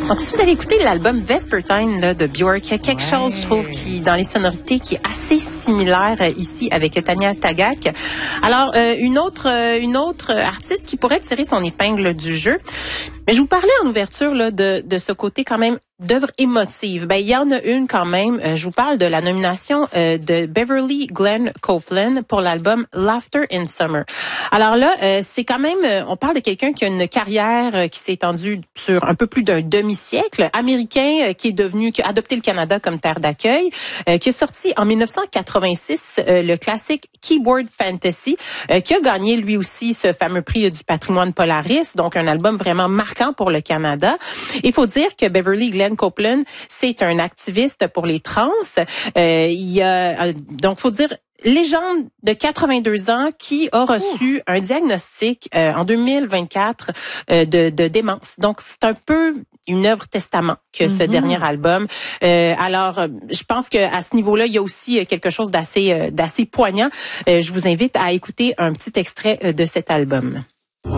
Donc, si vous avez écouté l'album Vespertine là, de Björk, il y a quelque chose, je trouve, qui dans les sonorités qui est assez similaire ici avec Tanya Tagaq. Alors, une autre artiste qui pourrait tirer son épingle du jeu. Mais je vous parlais en ouverture là de ce côté quand même d'œuvre émotive. Ben il y en a une quand même. Je vous parle de la nomination de Beverly Glenn Copeland pour l'album Laughter in Summer. Alors là, c'est quand même, on parle de quelqu'un qui a une carrière qui s'est étendue sur un peu plus d'un demi-siècle, américain qui a adopté le Canada comme terre d'accueil, qui a sorti en 1986 le classique Keyboard Fantasy, qui a gagné lui aussi ce fameux prix du patrimoine Polaris, donc un album vraiment marquant pour le Canada. Il faut dire que Beverly Glenn Copeland, c'est un activiste pour les trans. Donc, faut dire, légende de 82 ans qui a reçu un diagnostic en 2024 de démence. Donc, c'est un peu une œuvre testament que ce dernier album. Alors, je pense que à ce niveau-là, il y a aussi quelque chose d'assez poignant. Je vous invite à écouter un petit extrait de cet album.